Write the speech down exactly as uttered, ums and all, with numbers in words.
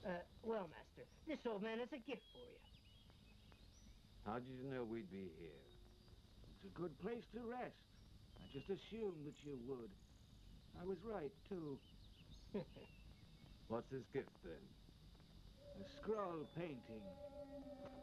Uh, well, master, this old man has a gift for you. How did you know we'd be here? It's a good place to rest. I just assumed that you would. I was right, too. What's this gift, then? A scroll painting.